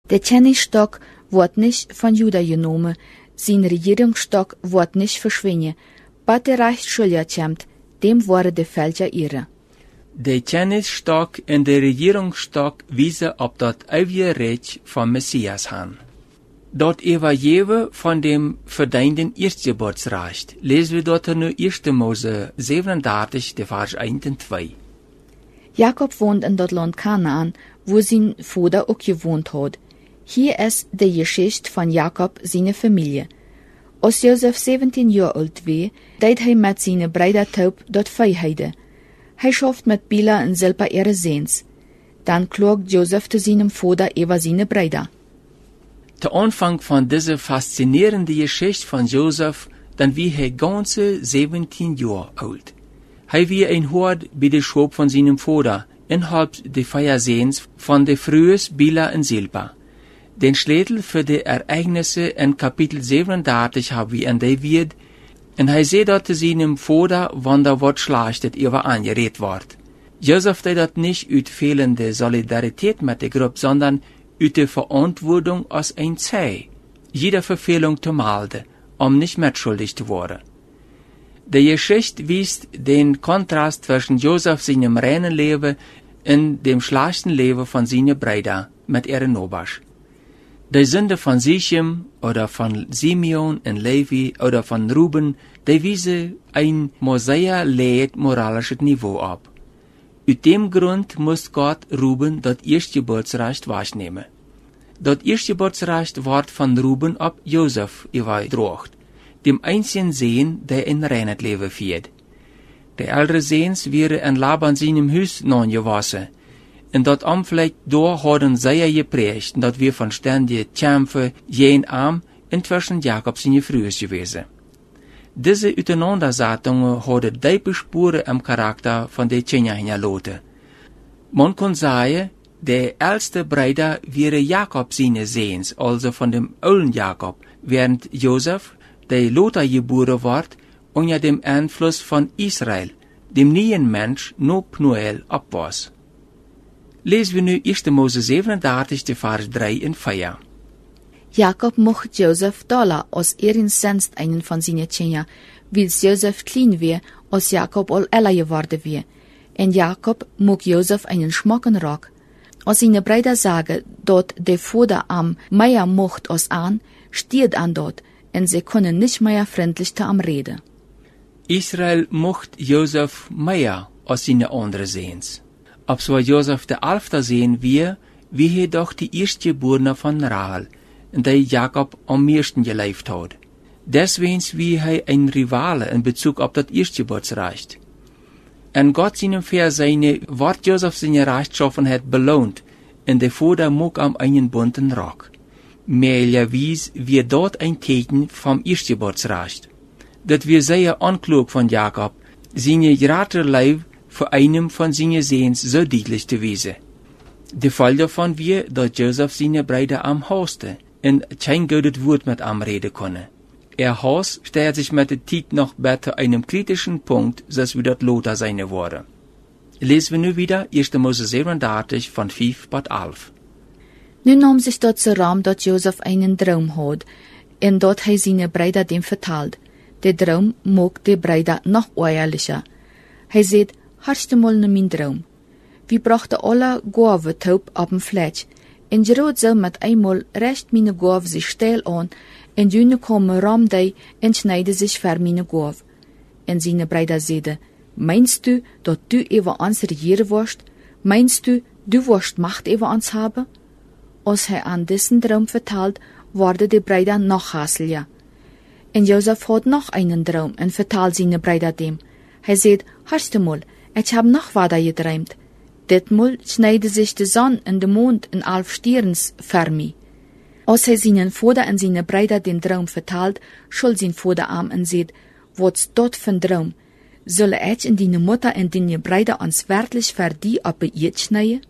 Der Tjenningstock wird nicht von Juda genommen, sein Regierungsstock wird nicht verschwinden. Bat der Reich Schulja kämmt, dem wurde der Fälscher ihre. Der Tjenningstock und der Regierungsstock wiesen op dat eeuwige Reich von Messias han. Dat Evangelium von dem verdienten Erstgeburtsrecht lesen wir dort in 1. Mose 37, der Vers 1 und 2. Jakob wohnt in dat Land Kanaan, wo sein Vater auch gewohnt hat. Hier ist die Geschichte von Jakob, seine Familie. Als Josef 17 Jahre alt war, deed hij met seine Brüder taub dort Feiheide. Hij schafft mit Bila und Silpa ihre Sehns. Dann klagt Josef zu seinem Vater über seine Brüder. Der Anfang von dieser faszinierenden Geschichte von Josef, dann wie er ganze 17 Jahre alt. Er war ein Hort bei der Schop von seinem Vater, innerhalb der Feiersehens von der frühes Bila und Silpa. Den Schlüssel für die Ereignisse in Kapitel 37 haben wir in der Wied, und er sieht dort zu seinem Vater, wann da wird schlachtet, über angeredet wird. Josef deed dat nicht uit fehlende Solidarität mit der Gruppe, sondern uit der Verantwortung als ein Zei, jeder Verfehlung zu melden, nicht mitschuldig zu werden. Die Geschichte weist den Kontrast zwischen Josef seinem reinen Leben und dem schlechten Leben von seinen Brüdern mit ihren Nobasch. Die Sünde von Sichem oder von Simeon und Levi oder von Ruben, die wiesen ein Mosaia-leid moralisches Niveau ab. Aus dem Grund muss Gott Ruben das Erstgeburtsrecht wahrnehmen. Das Erstgeburtsrecht wird von Ruben ab Josef übertragen, dem einzigen Sohn, der in reines Leben führt. Der ältere Sohn wäre in Laban seinem Haus nachgewachsen. Und dat Amfleck door hadden zij geprägt, dat wir von ständige Kämpfe jeden Arm inzwischen Jakob seine Frühes gewesen. Diese Auseinandersetzungen hadden diepe Spuren im Charakter von der Tjenja hinterlassen. Man kann sagen, der älteste Bruder wäre Jakob seine Sehns, also von dem alten Jakob, während Josef, der Lothar geboren wird, unter dem Einfluss von Israel, dem neuen Mensch, no Pnuel, abwas. Lesen wir nu 1. Mose 37, Vers 3 und 4. Jakob mocht Josef dollar als Ehrensenst einen von seinen Tjenja, weil Josef klein war, als Jakob all älter geworden war. Und Jakob mocht Josef einen schmucken Rock. Als seine Brüder sagen, dort der Vater am mehr mocht als an, stiert an dort, und sie können nicht mehr freundlich zu am reden. Israel mocht Josef mehr als seine anderen Sehns. Ob so Josef der Elfte sehen wir, wie er doch die Erstgeborene von Rahel, in der Jakob am meisten gelebt hat. Deswegen wie er ein Rivale in Bezug auf das Erstgeburtsrecht. Und Gott seinem Verseine, wat Josef seine Rechtschaffen hat belohnt, und der Vater mag am einen bunten Rock. Mehrerweise wird dort ein Teken vom Erstgeburtsrecht. Das wir sehr anklug von Jakob, seine gerade Leib für einem von seinen Sehns so deutlich zu wiesen. Der Fall davon wir, dass Josef seine Brüder am Hauste und kein gutes Wort mit am reden konnte. Haus stellt sich mit der Zeit noch besser einem kritischen Punkt, dass wir dort Lothar seine wurde. Lesen wir nu wieder 1. Mose 37 von 5 bis 11. Nun nahm sich dort zu Raum, dass Josef einen Traum hat, und dort hij seine Brüder dem vertalt. Der Traum mag die Brüder noch ehrlicher. Hij sagt, hartste mal ne mein Traum. Wir brachten alle Gaven taub auf dem Fletsch, und gerot so mit einmal recht meine Gaven sich still an, und jene kommen ram dei und schneiden sich für meine Gaven. Und seine Brüder sagten, meinst du, dass du über uns regieren wirst? Meinst du, du wirst Macht über uns haben? Als er an diesen Traum vertalt, wurde die Brüder noch hässlicher. Und Josef hat noch einen Traum und vertalt seine Brüder dem. Er sagt, hartste mal, ich hab noch weiter geträumt. Ditmal schneidet sich die Sonne und der Mond in 11 Stirns für mich. Als er seinen Vater und seine Brüder den Traum vertalt, schuld sein Vater an und sagt, was dort für ein Traum? Soll ich und deine Mutter und deine Brüder uns wirklich für die auf Eid schneiden?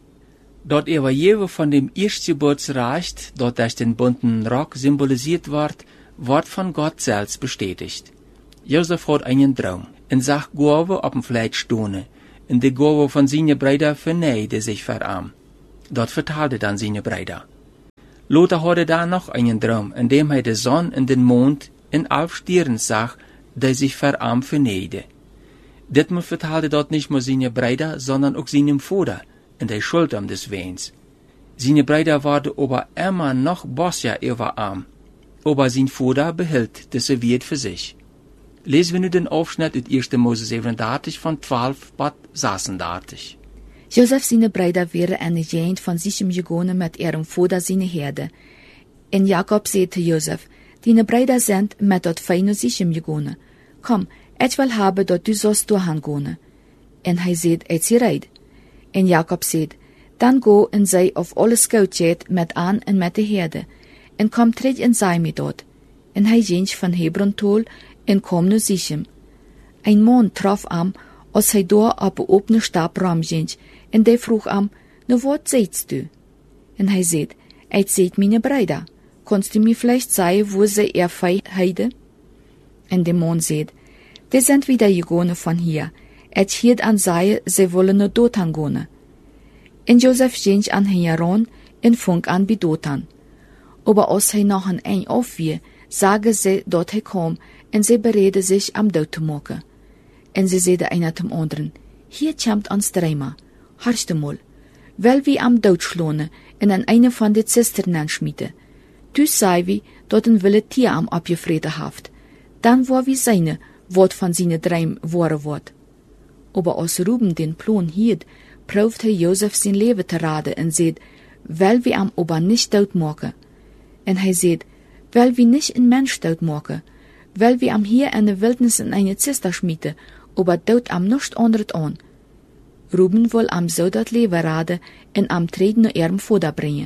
Dort Evangelium von dem Erstgeburtsrecht, dort durch den bunten Rock symbolisiert wird von Gott selbst bestätigt. Josef hat einen Traum und sagt Gabe auf dem Fleisch stone, und die Gabe von seinen Brüdern verneide sich für arm. Dort vertalte dann seine Brüder. Lothar hatte da noch einen Traum, in dem die Sonne und den Mond in 11 Stieren sah, die sich verarmt verneden. Ditmaal vertaalde dort nicht nur seine Brüder, sondern auch seinem Vater, und der Schuld des Weins. Seine Brüder waren aber immer noch bosser über arm, aber sein Vater behielt das Wert für sich. Lesen wir nu den Aufschnitt aus 1. Mose 37 von 12 bis 36. Josef seine Brüder wären eine Jent von sich gegangen mit ihrem Vater seine Herde. Und Jakob sagte Josef, deine Brüder sind mit dort fein sich gegangen. Komm, ich will haben, dort du sollst durchgehen. Und er sagt, sie reid. Und Jakob sagt, dann go und sei auf alles Goudjet mit an und mit der Herde. Und komm terug und sei mit dort. Und er ging von Hebron tol und kom nu Sichem. Ein Mann traf am, als hij door op een opene stapraam ging, en die vroeg am, nu wat zeitst du? En hij zei, ik zeid meine Brüder, kannst du mir vielleicht sagen, wo sie ihr Vieh heide? En der Mann zei, die sind wieder gegangen von hier, ich hielt an sei, sie wollen nur Dothan gehen. En Josef ging an heran en fang an bei Dothan. Aber als hij noch ein aufwie, sage sie, dort hij kom, en sie bereden sich am Dood te maken. En sie zeiden einer zum anderen, hier kommt ons dreimal, harste mal, weil wir am Dood schlonen en an eine von de Zisternen schmieden. Du sei wie, dort ein wille Tier am abgefreten haft. Dann war wie seine, wat von seine Dreim worden wird. Aber als Ruben den Plan hielt, prüfte Josef sein Leben zu raden en zei, weil wir am Ober nicht dood maken. En hij zei, weil wir nicht ein Mensch dood maken, weil wir am hier in der Wildnis in eine Zister schmieden, aber dood am nicht andert an. Ruben will am so dat Leben raden en am Treden naar ihrem Vater brengen.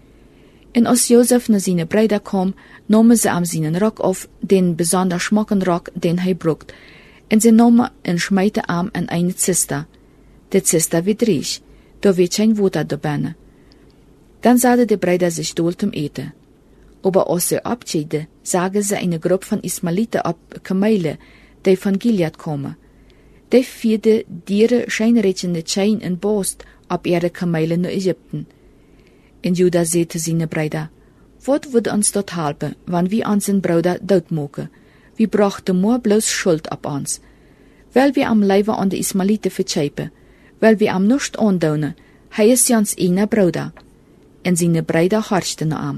En als Josef naar seine Brüder kam, nahmen sie am seinen Rock auf, den besonders schmacken Rock, den hij brucht, en sie nahmen en schmeiten am in eine Zister. De Zister wird reich, da wird kein Wasser da binnen. Dann sahen die Brüder sich dort zum Eten. Aber als sie abschieden, sagen sie eine Gruppe von Ismaeliten ab Kamele, die von Gilead kommen. Die vierden dieren scheinrichtende Schein en Boost ab ihre Kamele naar Ägypten. En Juda sagte seine Brüder, wat würde uns dort helpen, wann wir unseren Bruder dood maken? Wir brachten nur bloß Schuld ab uns. Weil wir am Leibe an die Ismaeliten verzepen, weil wir am nicht andonen, hij is jans einer Bruder. En seine Brüder harschten am.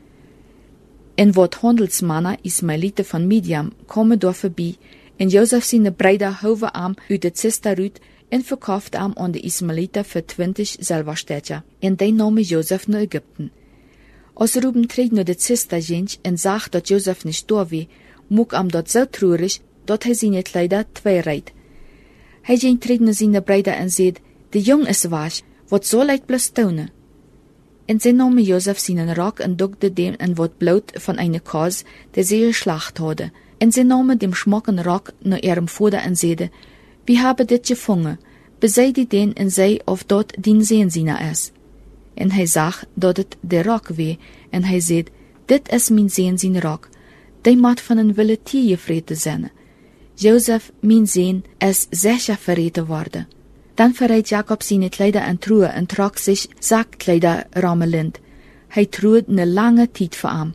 En wat Handelsmannen Ismaeliten von Midian komen door voorbij, en Josef seine Brüder houden am uit de Zister uit en verkauft am an de Ismaeliten für 20 Silberstädte. En die namen Josef naar Ägypten. Als Ruben treed naar de Zister ging en zag dat Josef nicht door wie, moek am dort so traurig, dat hij seine Kleider twee reid. Hij ging treed naar seine Brüder en zei, de jong is wasch, wat soll ik bloß tonen? En sie nahmen Josef seinen Rock und duckte dem ein Wort Blut von einer Kos, der sie geschlacht hatte. En sie nahmen dem schmucken Rock nach ihrem Vater und sagten, wir haben dit gefangen, beseide den und sei auf dort den Sehensiener ist. En hij zag dat het der Rock weh, en hij zei, dit is mijn Sehensiener Rock, die moet van een wille Tier gefreten zijn. Josef, mijn Sehn, is sicher verreten worden. Dann verrät Jakob seine Kleider in Truhe und trug sich Sackkleider rammelnd. Hij trug ne lange Tijd voor am.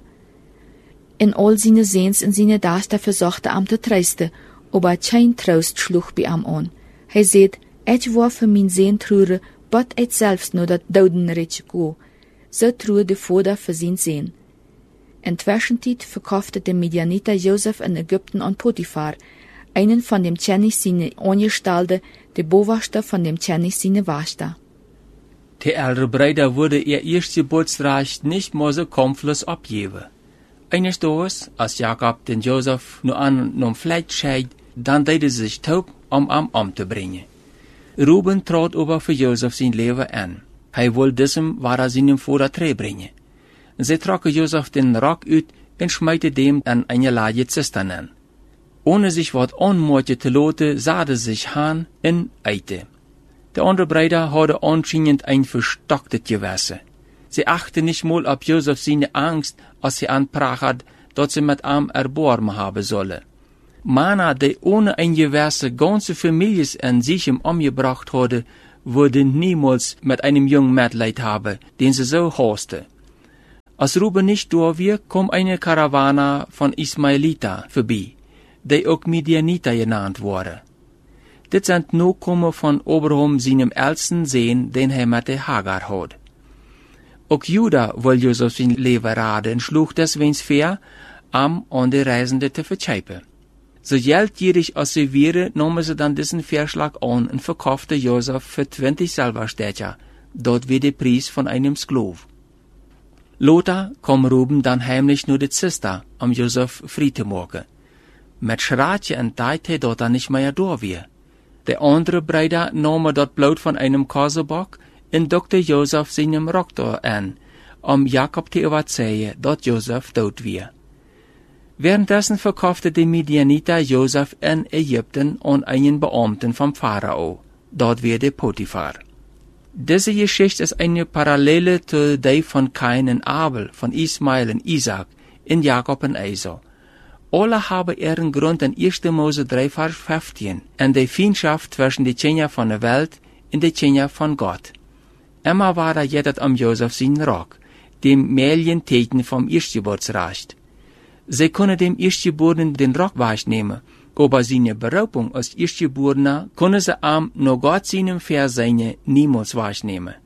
In all seine Sehns und seine Daster versuchte am zu trösten, aber kein Trost schlug bei am an. Hij zei, ich war für mein Sehn trure, but ich selbst nur dat Dodenritsch go. So trug der Vater für sein Sehn. In Zwischenzeit verkaufte der Midianiter Josef in Ägypten an Potiphar, einen von dem Tschenis seine Angestellte, der Bowachter von dem Tschenis seine Wachter. Die ältere Brüder wurde ihr erst Geburtsrecht nicht mehr so kampflos abgeben. Eines Tages, als Jakob den Josef nur an Fleisch scheid, dann deed sie sich taub, am umzubringen. Ruben trat aber für Josef sein Leben an. Hij wollte diesem waar seinem Vater terugbringen. Sie trokken Josef den Rock uit und schmeite dem an eine Lage Zisternen. Ohne sich wat onmoeite te laten, zaden sich haan en eite. De andere Brüder hadden anscheinend ein verstocktes Gewässer. Sie achten nicht mal auf Josef seine Angst, als sie anprachert, dat sie mit ihm erbarmen haben solle. Männer, die ohne ein Gewässer ganze Families an sich umgebracht hadden, würden niemals mit einem jungen Mitleid haben, den sie so hasste. Als Ruben nicht door weer, kom eine Karawane von Ismaelita voorbij, die ook Midianita genannt worden. Dit zijn nakomen van Abraham seinem ältesten Sohn, den hij met de Hagar had. Ook Juda wil Josef zijn leven raden en sloeg deswegens ver, aan de Reisende te vertscheipen. So geldgierig als sie wäre, nahmen sie dann diesen Vorschlag an und verkaufte Josef für 20 Silberstädter, dort wie der Preis von einem Sklav. Lothar kam Ruben dann heimlich nur die Zister, Josef frei zu machen. Mit Schratje und Deite dort dann nicht mehr da wir. Der andere Brüder nahmen dort Blut von einem Kasebock und dockte Josef seinem Rock an, Jakob zu überzeugen, dort Josef tot wir. Währenddessen verkaufte die Midianiter Josef in Ägypten an einen Beamten vom Pharao. Dort wird Potiphar. Diese Geschichte ist eine Parallele zu der von Kain und Abel, von Ismael und Isaac, in Jakob und Esau. Alle haben ihren Grund in 1. Mose 3, Vers 15, an der Feindschaft zwischen den Kindern von der Welt und den Kindern von Gott. Immer war da jedet Josef sein Rock, dem Märchenteken vom Erstgeburtsrecht. Sie können dem Erstgeborenen den Rock wegnehmen, aber seine Beraubung als Erstgeborener können sie am nur Gott seinem Verseine niemals wegnehmen.